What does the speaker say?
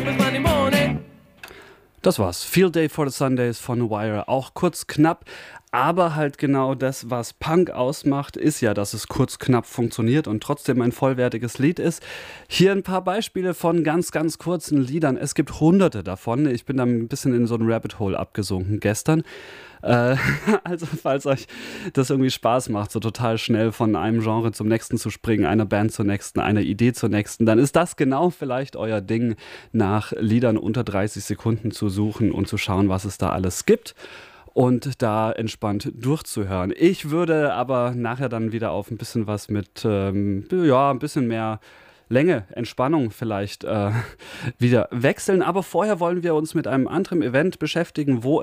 Das war's. Field Day for the Sundays von Wire. Auch kurz, knapp, aber halt genau das, was Punk ausmacht, ist ja, dass es kurz, knapp funktioniert und trotzdem ein vollwertiges Lied ist. Hier ein paar Beispiele von ganz, ganz kurzen Liedern. Es gibt hunderte davon. Ich bin da ein bisschen in so ein Rabbit Hole abgesunken gestern. Also falls euch das irgendwie Spaß macht, so total schnell von einem Genre zum nächsten zu springen, einer Band zur nächsten, einer Idee zur nächsten, dann ist das genau vielleicht euer Ding, nach Liedern unter 30 Sekunden zu suchen und zu schauen, was es da alles gibt und da entspannt durchzuhören. Ich würde aber nachher dann wieder auf ein bisschen was mit, ein bisschen mehr Länge, Entspannung vielleicht wieder wechseln. Aber vorher wollen wir uns mit einem anderen Event beschäftigen, wo